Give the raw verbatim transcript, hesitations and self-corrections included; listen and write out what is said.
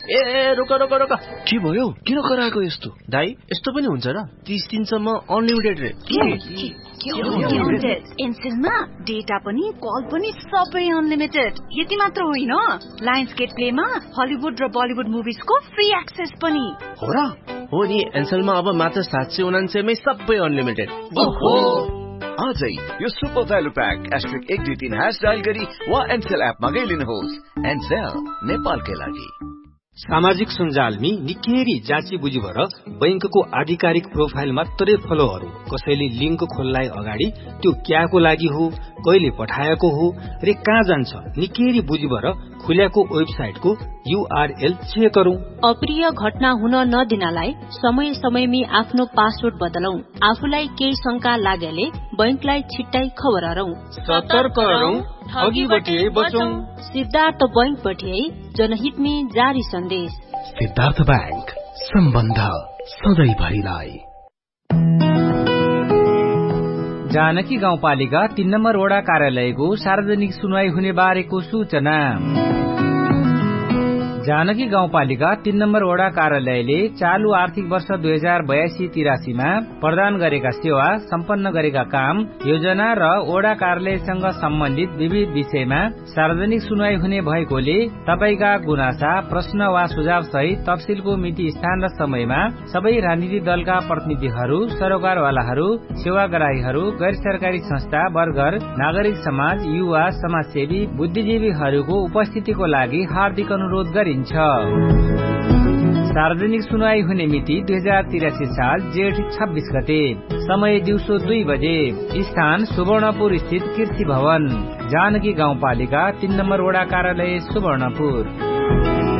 ए रोक रोक रोक, के भयो? किन कराएको यस्तो? दाइ यस्तो पनि हुन्छ र? तीस दिनसम्म अनलिमिटेड रे। एनसेलमा डेटा पनि कल पनि सबै अनलिमिटेड। यति मात्र होइन, लायन्सगेट प्लेमा हलिउड र बलिउड मुभिजको फ्री एक्सेस पनि हो र? हो नि, एनसेलमा अब मात्र सात सय उनान्सयमै सबै अनलिमिटेड। ओहो, आजै यो सुपर भ्यालु प्याक एस्ट्रिक एक दुई तीन ह्यास डायल गरी वा एनसेल एप मा गइलिनुहोस्। एनसेल नेपालकै लागि। सामाजिक सञ्जालमी निकै जाँची बुझी भएर बैंकको आधिकारिक प्रोफाइल मात्रै फलोहरू, कसैले लिङ्क खोल्लाई अगाडि त्यो क्याको लागि हो, कहिले पठाएको हो रे कहाँ जान्छ निकै बुझी भएर खुल्याको वेबसाइटको युआरएल चेक गरौं। अप्रिय घटना हुन नदिनलाई समय समयमै आफ्नो पासवर्ड बदलौं। आफूलाई केही शंका लागेले बैंकलाई छिट्टै खबर गरौं। सतर्क रहौं, ठगीबाट बचौं। सिद्धार्थ बैंकबाट जनहितमा जारी सन्देश। सिद्धार्थ बैंक, सम्बन्ध सधैँभरिलाई। जानकी गाउँपालिका तीन नम्बर वडा कार्यालयको सार्वजनिक सुनवाई हुने बारेको सूचना। जानकी गाउँपालिका तीन नम्बर वडा कार्यालयले चालू आर्थिक वर्ष दुई हजार बयासी तिरासीमा प्रदान गरेका सेवा, सम्पन्न गरेका काम, योजना र वडा कार्यालयसँग सम्बन्धित विविध विषयमा सार्वजनिक सुनवाई हुने भएकोले तपाईका गुनासा, प्रश्न वा सुझाव सहित तफसिलको मिति, स्थान र समयमा सबै राजनीतिक दलका प्रतिनिधिहरू, सरोकारवालाहरू, सेवाग्राहीहरू, गैर सरकारी संस्था, वर्गर, नागरिक समाज, युवा, समाजसेवी, बुद्धिजीवीहरूको उपस्थितिको लागि हार्दिक अनुरोध गरिन्छ। सार्वजनिक सुनवाई हुने मिति दुई हजार तिरासी साल जेठ छब्बीस गते। समय दिउँसो दुई बजे। स्थान सुवर्णपुर स्थित कृषि भवन, जानकी गाउँपालिका तीन नम्बर वडा कार्यालय सुवर्णपुर।